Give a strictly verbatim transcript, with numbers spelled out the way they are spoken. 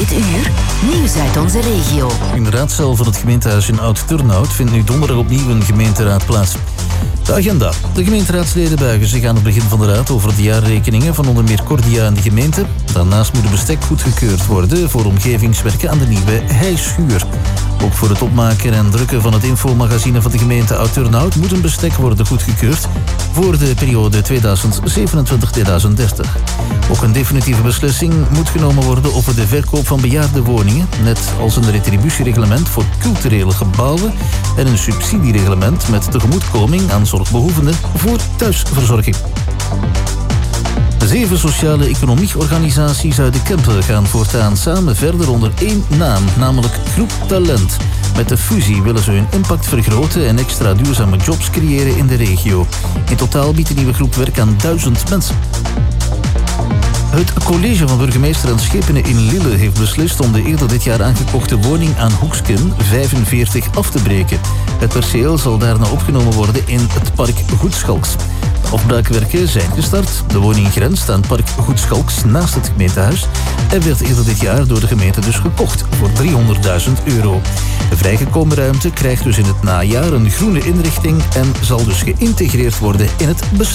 Dit uur, nieuws uit onze regio. In de raadzaal van het gemeentehuis in Oud-Turnhout vindt nu donderdag opnieuw een gemeenteraad plaats. De agenda. De gemeenteraadsleden buigen zich aan het begin van de raad over de jaarrekeningen van onder meer Cordia en de gemeente. Daarnaast moet de bestek goedgekeurd worden voor omgevingswerken aan de nieuwe heischuur. Ook voor het opmaken en drukken van het infomagazine van de gemeente Oud-Turnhout moet een bestek worden goedgekeurd voor de periode tweeduizend zevenentwintig tot tweeduizend dertig. Ook een definitieve beslissing moet genomen worden over de verkoop van bejaarde woningen, net als een retributiereglement voor culturele gebouwen en een subsidiereglement met tegemoetkoming aan zorgbehoevenden voor thuisverzorging. Zeven sociale economieorganisaties uit de Kempen gaan voortaan samen verder onder één naam, namelijk Groep Talent. Met de fusie willen ze hun impact vergroten en extra duurzame jobs creëren in de regio. In totaal biedt de nieuwe groep werk aan duizend mensen. Het college van burgemeester en Schepenen in Lille heeft beslist om de eerder dit jaar aangekochte woning aan Hoeksken vijfenveertig af te breken. Het perceel zal daarna opgenomen worden in het park Goedschalks. De afbraakwerken zijn gestart. De woning grenst aan park Goedschalks naast het gemeentehuis en werd eerder dit jaar door de gemeente dus gekocht voor driehonderdduizend euro. De vrijgekomen ruimte krijgt dus in het najaar een groene inrichting en zal dus geïntegreerd worden in het bestaande.